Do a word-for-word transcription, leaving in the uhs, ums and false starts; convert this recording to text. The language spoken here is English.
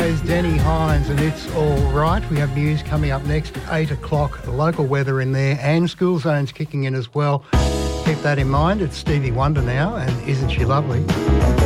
is Denny Hines and It's All Right. We have news coming up next at eight o'clock, local weather in there and school zones kicking in as well. Keep that in mind. It's Stevie Wonder now and Isn't She Lovely?